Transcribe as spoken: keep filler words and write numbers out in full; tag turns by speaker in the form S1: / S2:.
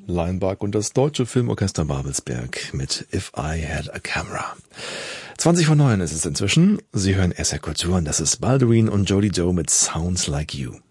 S1: Leinbach und das deutsche Filmorchester Babelsberg mit If I Had a Camera. zwanzig vor neun ist es inzwischen. Sie hören S R Kultur und das ist Balduin und Jody Joe mit Sounds Like You.